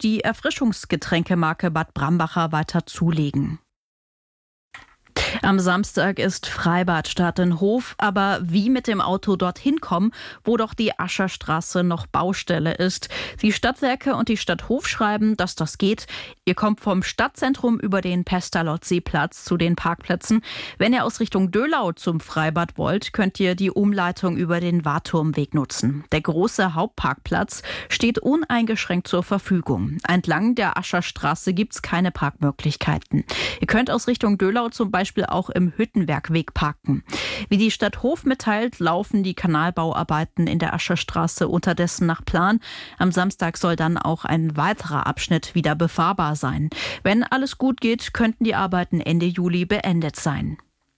und die Erfrischungsgetränkemarke Bad Brambacher weiter zulegen. Am Samstag ist Freibadstart in Hof, aber wie mit dem Auto dorthin kommen, wo doch die Ascherstraße noch Baustelle ist. Die Stadtwerke und die Stadt Hof schreiben, dass das geht. Ihr kommt vom Stadtzentrum über den Pestalozzi-Platz zu den Parkplätzen. Wenn ihr aus Richtung Döhlau zum Freibad wollt, könnt ihr die Umleitung über den Warturmweg nutzen. Der große Hauptparkplatz steht uneingeschränkt zur Verfügung. Entlang der Ascherstraße gibt's keine Parkmöglichkeiten. Ihr könnt aus Richtung Döhlau zum Beispiel auch im Hüttenwerkweg parken. Wie die Stadt Hof mitteilt, laufen die Kanalbauarbeiten in der Ascherstraße unterdessen nach Plan. Am Samstag soll dann auch ein weiterer Abschnitt wieder befahrbar sein. Wenn alles gut geht, könnten die Arbeiten Ende Juli beendet sein.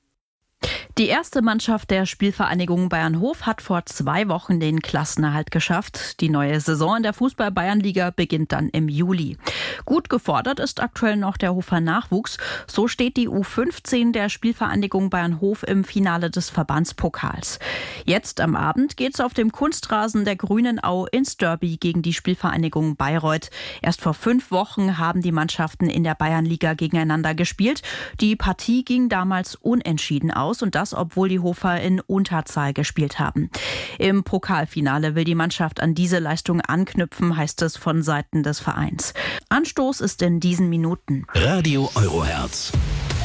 Die erste Mannschaft der Spielvereinigung Bayern-Hof hat vor 2 Wochen den Klassenerhalt geschafft. Die neue Saison in der Fußball-Bayernliga beginnt dann im Juli. Gut gefordert ist aktuell noch der Hofer Nachwuchs. So steht die U15 der Spielvereinigung Bayern-Hof im Finale des Verbandspokals. Jetzt am Abend geht's auf dem Kunstrasen der Grünen Au ins Derby gegen die Spielvereinigung Bayreuth. Erst vor 5 Wochen haben die Mannschaften in der Bayernliga gegeneinander gespielt. Die Partie ging damals unentschieden aus und das, obwohl die Hofer in Unterzahl gespielt haben. Im Pokalfinale will die Mannschaft an diese Leistung anknüpfen, heißt es von Seiten des Vereins. Anstoß ist in diesen Minuten. Radio Euroherz.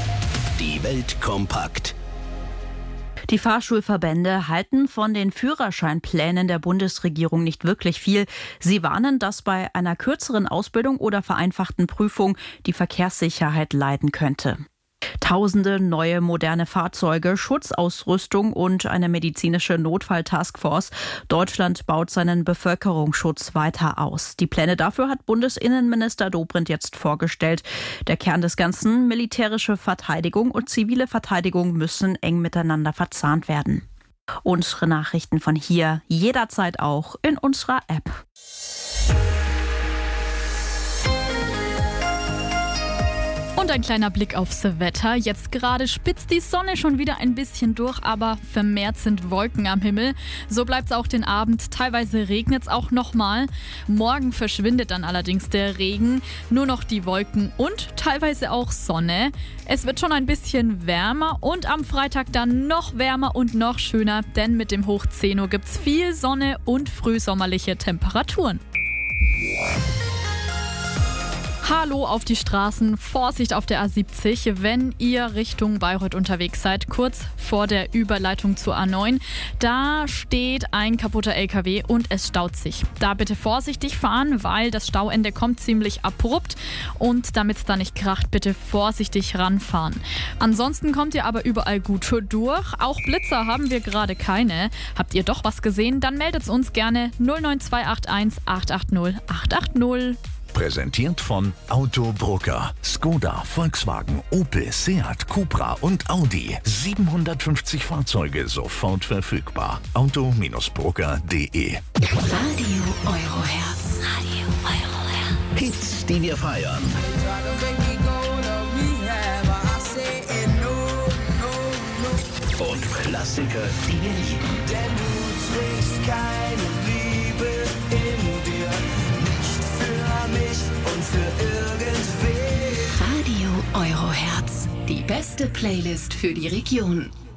Die Welt kompakt. Die Fahrschulverbände halten von den Führerscheinplänen der Bundesregierung nicht wirklich viel. Sie warnen, dass bei einer kürzeren Ausbildung oder vereinfachten Prüfung die Verkehrssicherheit leiden könnte. Tausende neue moderne Fahrzeuge, Schutzausrüstung und eine medizinische Notfall-Taskforce. Deutschland baut seinen Bevölkerungsschutz weiter aus. Die Pläne dafür hat Bundesinnenminister Dobrindt jetzt vorgestellt. Der Kern des Ganzen: militärische Verteidigung und zivile Verteidigung müssen eng miteinander verzahnt werden. Unsere Nachrichten von hier jederzeit auch in unserer App. Und ein kleiner Blick aufs Wetter. Jetzt gerade spitzt die Sonne schon wieder ein bisschen durch, aber vermehrt sind Wolken am Himmel. So bleibt es auch den Abend. Teilweise regnet es auch nochmal. Morgen verschwindet dann allerdings der Regen. Nur noch die Wolken und teilweise auch Sonne. Es wird schon ein bisschen wärmer und am Freitag dann noch wärmer und noch schöner, denn mit dem Hoch 10 Uhr gibt es viel Sonne und frühsommerliche Temperaturen. Hallo auf die Straßen, Vorsicht auf der A70, wenn ihr Richtung Bayreuth unterwegs seid, kurz vor der Überleitung zur A9. Da steht ein kaputter LKW und es staut sich. Da bitte vorsichtig fahren, weil das Stauende kommt ziemlich abrupt und damit es da nicht kracht, bitte vorsichtig ranfahren. Ansonsten kommt ihr aber überall gut durch. Auch Blitzer haben wir gerade keine. Habt ihr doch was gesehen? Dann meldet uns gerne 09281 880 880. Präsentiert von Auto Brucker. Skoda, Volkswagen, Opel, Seat, Cupra und Audi. 750 Fahrzeuge sofort verfügbar. Auto-Brucker.de. Radio Euroherz. Radio Euroherz. Hits, die wir feiern. Und Klassiker, die wir lieben. Denn du trägst keine Liebe in dir. Nicht für mich und für irgendwen. Radio Euroherz. Die beste Playlist für die Region.